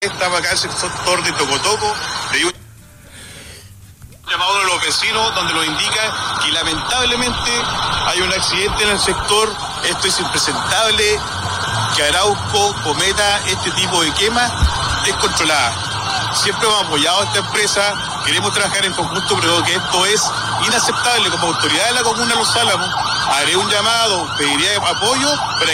Estaba acá en el sector de Tocotoco, de un llamado de los vecinos donde nos indica que lamentablemente hay un accidente en el sector. Esto es impresentable que Arauco cometa este tipo de quemas descontroladas. Siempre hemos apoyado a esta empresa, queremos trabajar en conjunto, pero que esto es inaceptable. Como autoridad de la comuna de Los Álamos haré un llamado, pediré apoyo para